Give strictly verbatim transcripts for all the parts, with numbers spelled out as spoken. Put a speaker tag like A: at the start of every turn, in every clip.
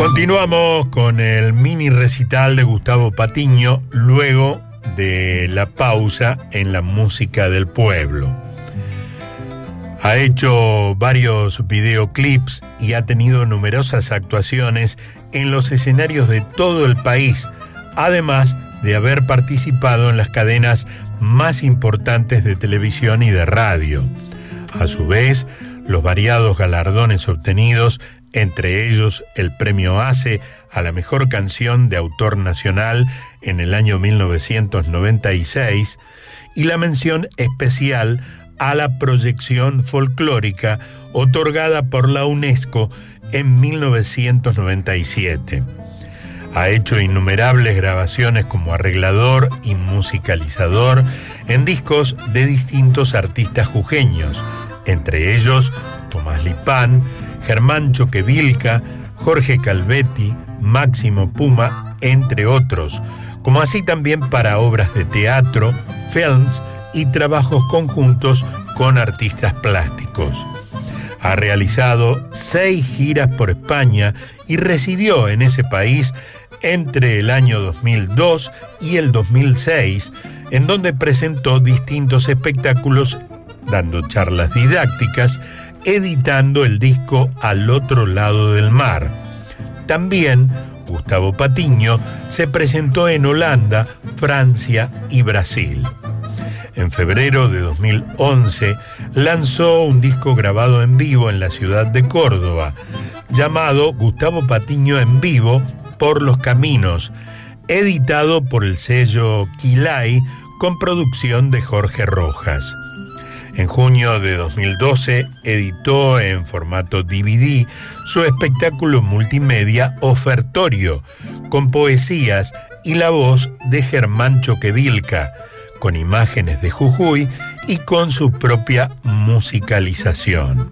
A: Continuamos con el mini recital de Gustavo Patiño luego de la pausa en la música del pueblo. Ha hecho varios videoclips y ha tenido numerosas actuaciones en los escenarios de todo el país, además de haber participado en las cadenas más importantes de televisión y de radio. A su vez, los variados galardones obtenidos, entre ellos el premio ACE a la mejor canción de autor nacional en el año mil novecientos noventa y seis, y la mención especial a la proyección folclórica otorgada por la UNESCO en mil novecientos noventa y siete. Ha hecho innumerables grabaciones como arreglador y musicalizador en discos de distintos artistas jujeños, entre ellos Tomás Lipán, Germán Choquevilca, Jorge Calvetti, Máximo Puma, entre otros, como así también para obras de teatro, films y trabajos conjuntos con artistas plásticos. Ha realizado seis giras por España y residió en ese país entre el año dos mil dos y el dos mil seis, en donde presentó distintos espectáculos, dando charlas didácticas, editando el disco Al otro lado del mar. También Gustavo Patiño se presentó en Holanda, Francia y Brasil. En febrero de dos mil once lanzó un disco grabado en vivo en la ciudad de Córdoba, llamado Gustavo Patiño en vivo por los caminos, editado por el sello Quilay con producción de Jorge Rojas. En junio de dos mil doce editó en formato D V D su espectáculo multimedia Ofertorio, con poesías y la voz de Germán Choquevilca, con imágenes de Jujuy y con su propia musicalización.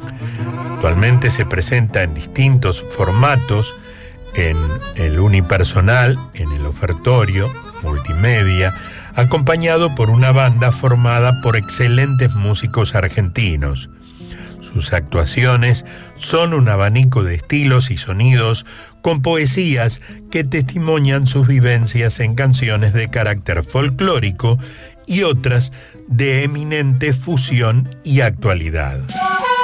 A: Actualmente se presenta en distintos formatos, en el unipersonal, en el ofertorio, multimedia, acompañado por una banda formada por excelentes músicos argentinos. Sus actuaciones son un abanico de estilos y sonidos con poesías que testimonian sus vivencias en canciones de carácter folclórico y otras de eminente fusión y actualidad.